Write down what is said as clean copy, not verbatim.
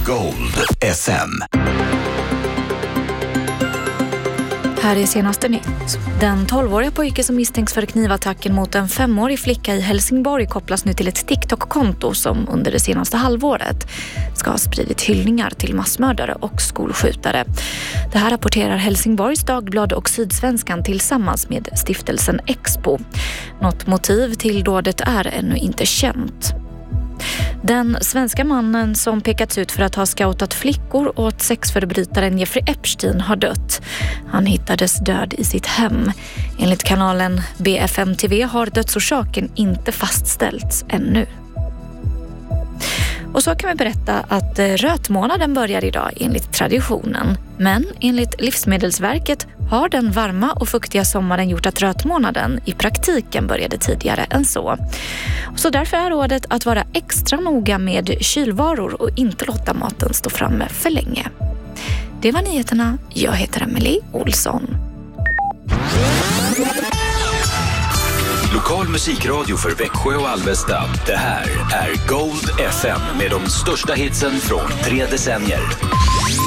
Gold FM. Här är senaste nytt. Den 12-åriga pojke som misstänks för knivattacken mot en 5-årig flicka i Helsingborg kopplas nu till ett TikTok-konto som under det senaste halvåret ska ha spridit hyllningar till massmördare och skolskjutare. Det här rapporterar Helsingborgs Dagblad och Sydsvenskan tillsammans med stiftelsen Expo. Något motiv till dådet är ännu inte känt. Den svenska mannen som pekats ut för att ha scoutat flickor åt sexförbrytaren Jeffrey Epstein har dött. Han hittades död i sitt hem. Enligt kanalen BFM TV har dödsorsaken inte fastställts ännu. Och så kan vi berätta att rötmånaden börjar idag enligt traditionen. Men enligt Livsmedelsverket har den varma och fuktiga sommaren gjort att rötmånaden i praktiken började tidigare än så. Så därför är rådet att vara extra noga med kylvaror och inte låta maten stå framme för länge. Det var nyheterna. Jag heter Emily Olsson. Lokal musikradio för Växjö och Alvesta. Det här är Gold FM med de största hitsen från 3 decennier.